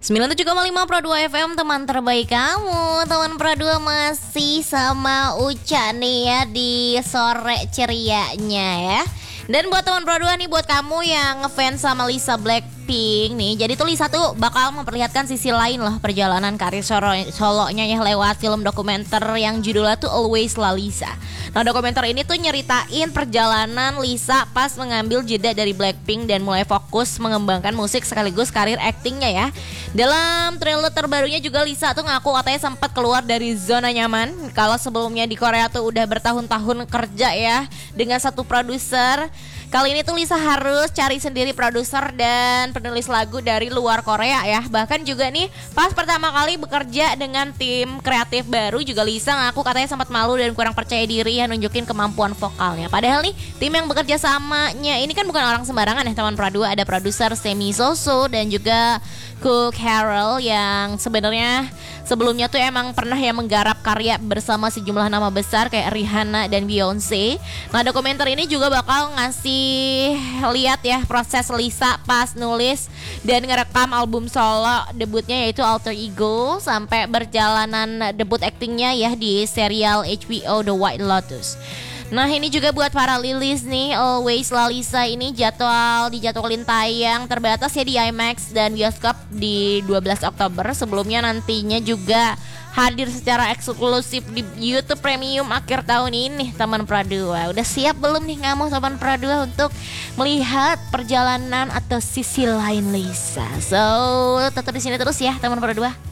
97,5 Pro 2 FM, teman terbaik kamu. Teman Pro 2 masih sama Uca nih ya di sore cerianya ya. Dan buat teman Pro 2 nih, buat kamu yang ngefans sama Lisa Blackpink nih, jadi tuh Lisa tuh bakal memperlihatkan sisi lain lah perjalanan karir solonya ya lewat film dokumenter yang judulnya tuh Always La Lisa. Nah, dokumenter ini tuh nyeritain perjalanan Lisa pas mengambil jeda dari Blackpink dan mulai fokus mengembangkan musik sekaligus karir aktingnya ya. Dalam trailer terbarunya juga Lisa tuh ngaku katanya sempat keluar dari zona nyaman kalau sebelumnya di Korea tuh udah bertahun-tahun kerja ya dengan satu produser. Kali ini tuh Lisa harus cari sendiri produser dan penulis lagu dari luar Korea ya. Bahkan juga nih pas pertama kali bekerja dengan tim kreatif baru juga Lisa ngaku katanya sempat malu dan kurang percaya diri ya nunjukin kemampuan vokalnya. Padahal nih tim yang bekerja samanya ini kan bukan orang sembarangan ya teman Pro 2. Ada produser Semi Soso dan juga Cook Harrell yang sebenarnya sebelumnya tuh emang pernah ya menggarap karya bersama sejumlah nama besar kayak Rihanna dan Beyonce. Nah, dokumenter ini juga bakal ngasih lihat ya proses Lisa pas nulis dan ngerekam album solo debutnya yaitu Alter Ego sampai berjalanan debut aktingnya ya di serial HBO The White Lotus. Nah, ini juga buat para lilis nih, Always La Lisa ini dijadwalin tayang terbatas ya di IMAX dan bioskop di 12 Oktober. Sebelumnya nantinya juga hadir secara eksklusif di YouTube Premium akhir tahun ini, teman Pro 2. Udah siap belum nih kamu teman Pro 2 untuk melihat perjalanan atau sisi lain Lisa? So, tetap di sini terus ya teman Pro 2.